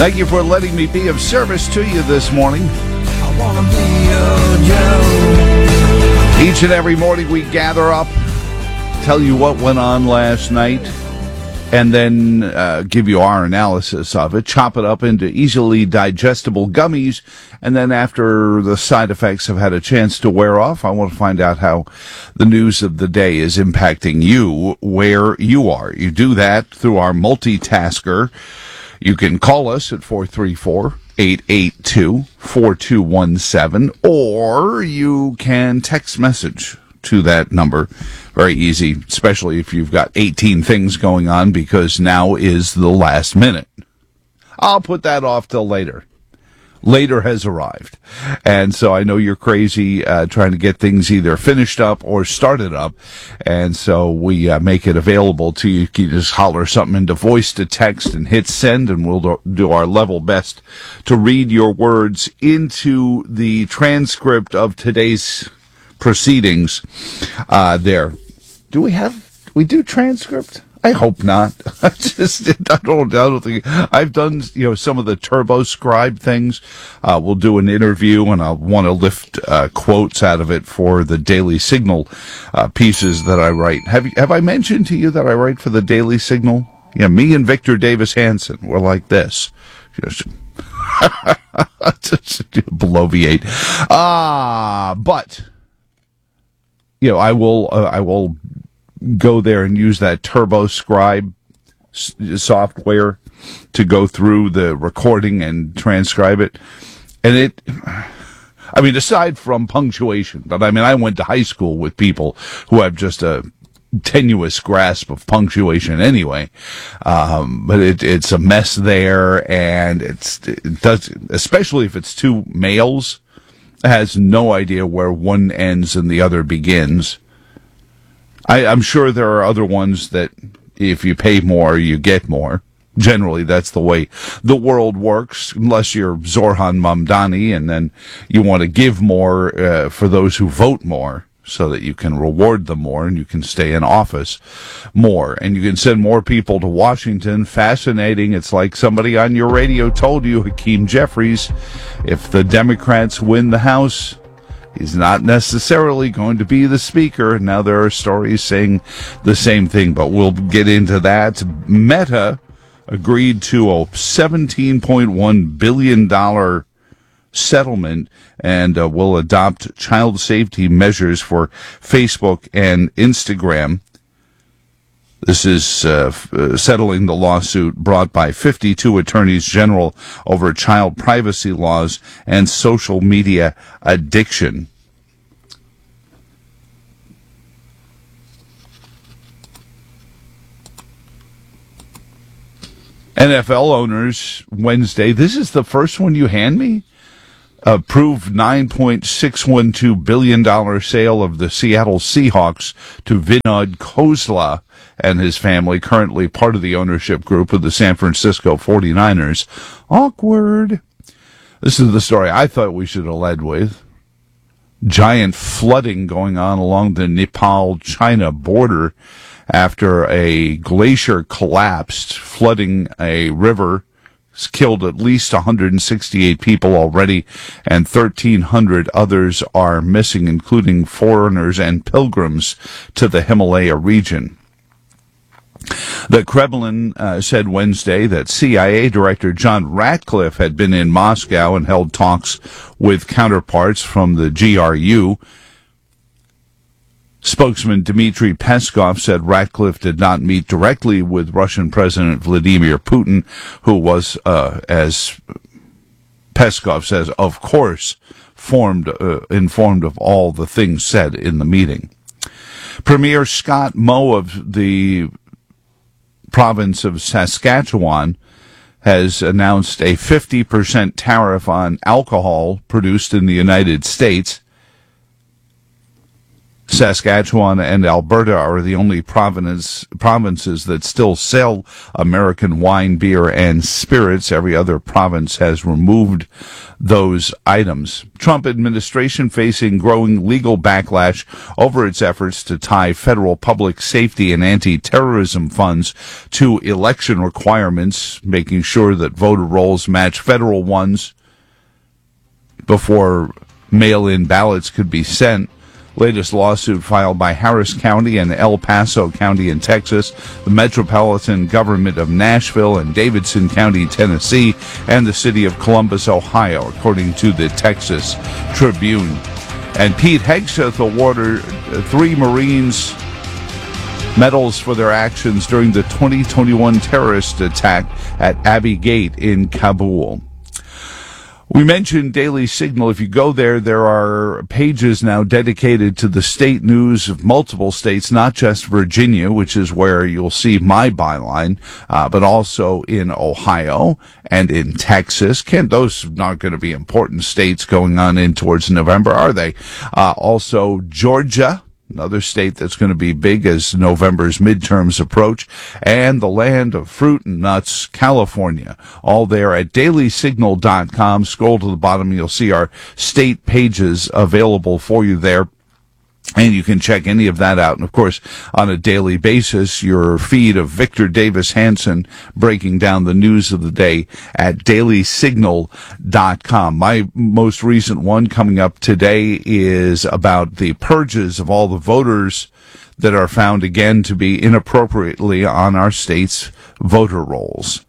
Thank you for letting me be of service to you this morning. I wanna be your Joe. Each and every morning we gather up, tell you what went on last night, and then give you our analysis of it, chop it up into easily digestible gummies, and then after the side effects have had a chance to wear off, I want to find out how the news of the day is impacting you where you are. You do that through our multitasker. You can call us at 434-882-4217, or you can text message to that number. Very easy, especially if you've got 18 things going on, because now is the last minute. I'll put that off till later. Later has arrived. And so I know you're crazy trying to get things either finished up or started up. And so we make it available to you. You can just holler something into voice to text and hit send, and we'll do our level best to read your words into the transcript of today's proceedings there. Do we do transcript? I hope not. I don't think I've done, some of the TurboScribe things. We'll do an interview, and I'll want to lift quotes out of it for the Daily Signal pieces that I write. Have I mentioned to you that I write for the Daily Signal? Yeah, me and Victor Davis Hanson, we're like this. Bloviate. But I will go there and use that TurboScribe software to go through the recording and transcribe it. And aside from punctuation, but I went to high school with people who have just a tenuous grasp of punctuation anyway. But it's a mess there, and it does, especially if it's two males, has no idea where one ends and the other begins. I'm sure there are other ones that if you pay more, you get more. Generally, that's the way the world works, unless you're Zorhan Mamdani, and then you want to give more for those who vote more, so that you can reward them more and you can stay in office more. And you can send more people to Washington. Fascinating. It's like somebody on your radio told you, Hakeem Jeffries, if the Democrats win the House, he's not necessarily going to be the speaker. Now there are stories saying the same thing, but we'll get into that. Meta agreed to a $17.1 billion settlement and will adopt child safety measures for Facebook and Instagram. This is settling the lawsuit brought by 52 attorneys general over child privacy laws and social media addiction. NFL owners Wednesday, this is the first one you hand me, approved $9.612 billion sale of the Seattle Seahawks to Vinod Khosla and his family, currently part of the ownership group of the San Francisco 49ers. Awkward. This is the story I thought we should have led with. Giant flooding going on along the Nepal-China border after a glacier collapsed, flooding a river. It's killed at least 168 people already, and 1,300 others are missing, including foreigners and pilgrims to the Himalaya region. The Kremlin said Wednesday that CIA Director John Ratcliffe had been in Moscow and held talks with counterparts from the GRU. Spokesman Dmitry Peskov said Ratcliffe did not meet directly with Russian President Vladimir Putin, who was, as Peskov says, of course, informed of all the things said in the meeting. Premier Scott Moe of the province of Saskatchewan has announced a 50% tariff on alcohol produced in the United States. Saskatchewan and Alberta are the only provinces that still sell American wine, beer, and spirits. Every other province has removed those items. Trump administration facing growing legal backlash over its efforts to tie federal public safety and anti-terrorism funds to election requirements, making sure that voter rolls match federal ones before mail-in ballots could be sent. Latest lawsuit filed by Harris County and El Paso County in Texas, the metropolitan government of Nashville and Davidson County, Tennessee, and the city of Columbus, Ohio, according to the Texas Tribune. And Pete Hegseth awarded 3 Marines medals for their actions during the 2021 terrorist attack at Abbey Gate in Kabul. We mentioned Daily Signal. If you go there, there are pages now dedicated to the state news of multiple states, not just Virginia, which is where you'll see my byline, but also in Ohio and in Texas. Those are not going to be important states going on in towards November, are they? Also Georgia, another state that's going to be big as November's midterms approach, and the land of fruit and nuts, California. All there at dailysignal.com. Scroll to the bottom, you'll see our state pages available for you there. And you can check any of that out. And, of course, on a daily basis, your feed of Victor Davis Hanson breaking down the news of the day at dailysignal.com. My most recent one coming up today is about the purges of all the voters that are found again to be inappropriately on our state's voter rolls.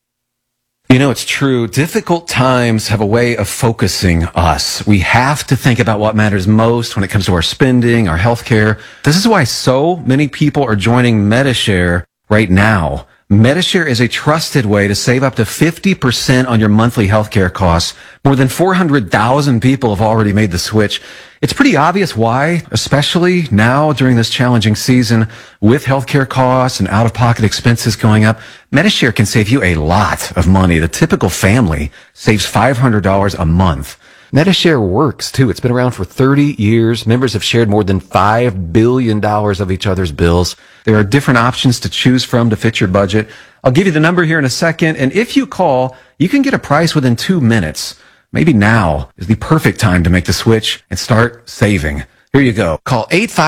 You know, it's true. Difficult times have a way of focusing us. We have to think about what matters most when it comes to our spending, our health care. This is why so many people are joining Medi-Share right now. Medi-Share is a trusted way to save up to 50% on your monthly healthcare costs. More than 400,000 people have already made the switch. It's pretty obvious why, especially now during this challenging season with healthcare costs and out-of-pocket expenses going up. Medi-Share can save you a lot of money. The typical family saves $500 a month. Medi-Share works, too. It's been around for 30 years. Members have shared more than $5 billion of each other's bills. There are different options to choose from to fit your budget. I'll give you the number here in a second, and if you call, you can get a price within 2 minutes. Maybe now is the perfect time to make the switch and start saving. Here you go. Call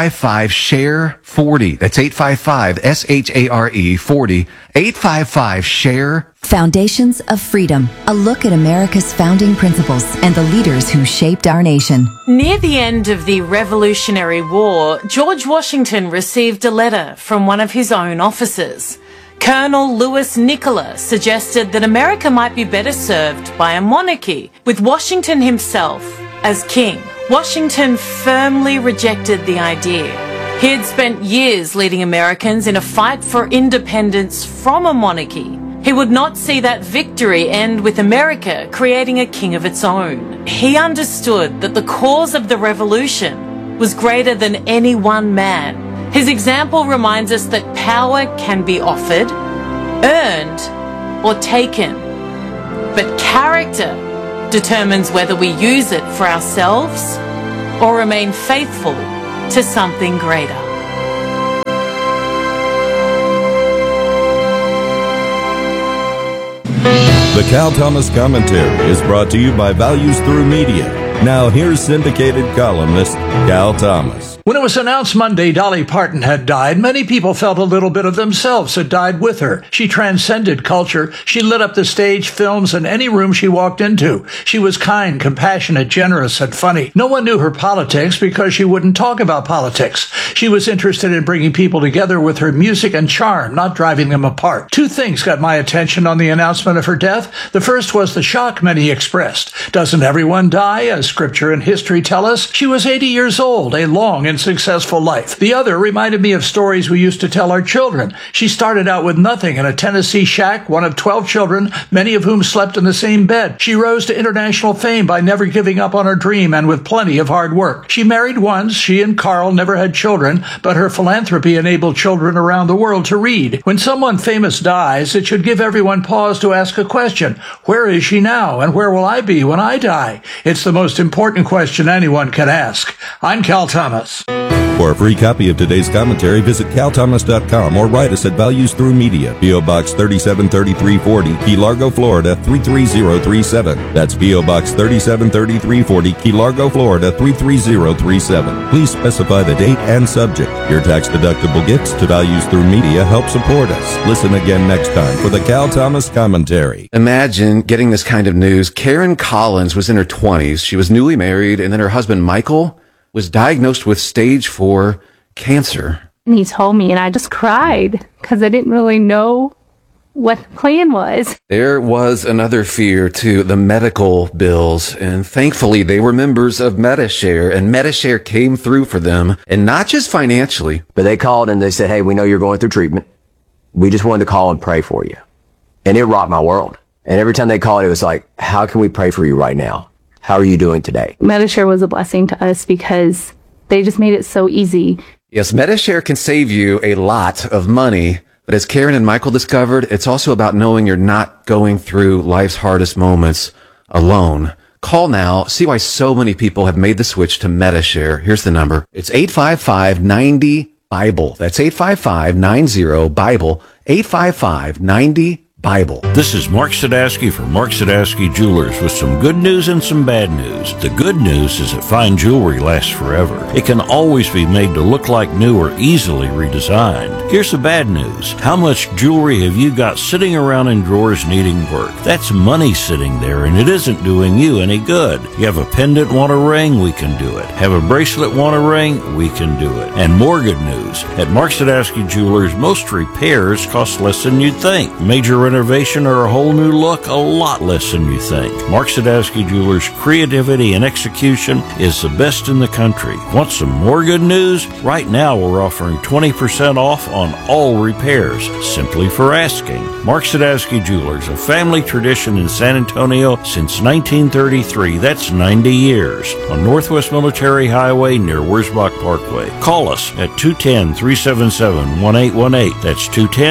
855-SHARE-40. That's 855-SHARE 40. 855-SHARE. Foundations of Freedom. A look at America's founding principles and the leaders who shaped our nation. Near the end of the Revolutionary War, George Washington received a letter from one of his own officers. Colonel Louis Nicola suggested that America might be better served by a monarchy, with Washington himself as king. Washington firmly rejected the idea. He had spent years leading Americans in a fight for independence from a monarchy. He would not see that victory end with America creating a king of its own. He understood that the cause of the revolution was greater than any one man. His example reminds us that power can be offered, earned, or taken. But character determines whether we use it for ourselves or remain faithful to something greater. The Cal Thomas Commentary is brought to you by Values Through Media. Now here's syndicated columnist Cal Thomas. When it was announced Monday Dolly Parton had died, many people felt a little bit of themselves had died with her. She transcended culture. She lit up the stage, films, and any room she walked into. She was kind, compassionate, generous, and funny. No one knew her politics because she wouldn't talk about politics. She was interested in bringing people together with her music and charm, not driving them apart. 2 things got my attention on the announcement of her death. The first was the shock many expressed. Doesn't everyone die, as scripture and history tell us? She was 80 years old, a long and successful life. The other reminded me of stories we used to tell our children. She started out with nothing in a Tennessee shack, one of 12 children, many of whom slept in the same bed. She rose to international fame by never giving up on her dream and with plenty of hard work. She married once. She and Carl never had children, but her philanthropy enabled children around the world to read. When someone famous dies, it should give everyone pause to ask a question. Where is she now, and where will I be when I die? It's the most important question anyone can ask. I'm Cal Thomas. For a free copy of today's commentary, visit calthomas.com or write us at Values Through Media, P.O. Box 373340, Key Largo, Florida 33037. That's P.O. Box 373340, Key Largo, Florida 33037. Please specify the date and subject. Your tax-deductible gifts to Values Through Media help support us. Listen again next time for the Cal Thomas Commentary. Imagine getting this kind of news. Karen Collins was in her 20s. She was newly married, and then her husband, Michael, was diagnosed with stage 4 cancer. And he told me, and I just cried because I didn't really know what the plan was. There was another fear to the medical bills, and thankfully they were members of Medi-Share, and Medi-Share came through for them, and not just financially. But they called and they said, hey, we know you're going through treatment. We just wanted to call and pray for you. And it rocked my world. And every time they called, it was like, how can we pray for you right now? How are you doing today? Medi-Share was a blessing to us because they just made it so easy. Yes, Medi-Share can save you a lot of money, but as Karen and Michael discovered, it's also about knowing you're not going through life's hardest moments alone. Call now. See why so many people have made the switch to Medi-Share. Here's the number. It's 855-90-BIBLE. That's 855-90-BIBLE. 855-90-BIBLE. This is Mark Sadowski from Mark Sadowski Jewelers with some good news and some bad news. The good news is that fine jewelry lasts forever. It can always be made to look like new or easily redesigned. Here's the bad news. How much jewelry have you got sitting around in drawers needing work? That's money sitting there, and it isn't doing you any good. You have a pendant, want a ring? We can do it. Have a bracelet, want a ring? We can do it. And more good news. At Mark Sadowski Jewelers, most repairs cost less than you'd think. Major renovation or a whole new look, a lot less than you think. Mark Sadowski Jewelers' creativity and execution is the best in the country. Want some more good news? Right now we're offering 20% off on all repairs, simply for asking. Mark Sadowski Jewelers, a family tradition in San Antonio since 1933. That's 90 years. On Northwest Military Highway near Wurzbach Parkway. Call us at 210-377-1818. That's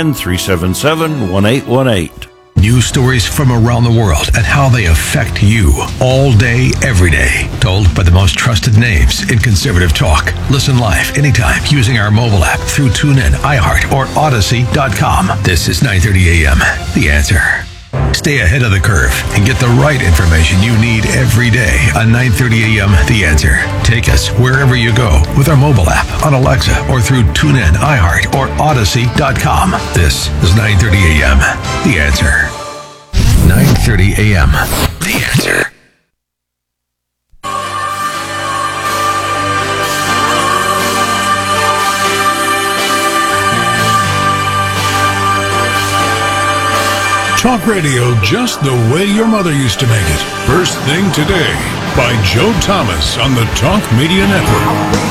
210-377-1818. News stories from around the world and how they affect you all day, every day. Told by the most trusted names in conservative talk. Listen live anytime using our mobile app through TuneIn, iHeart, or Odyssey.com. This is 9:30 a.m. The Answer. Stay ahead of the curve and get the right information you need every day on 9:30 a.m. The Answer. Take us wherever you go with our mobile app on Alexa or through TuneIn, iHeart, or Odyssey.com. This is 9:30 a.m. The Answer. 9:30 a.m. The Answer. Talk radio just the way your mother used to make it. First Thing Today by Joe Thomas on the Talk Media Network.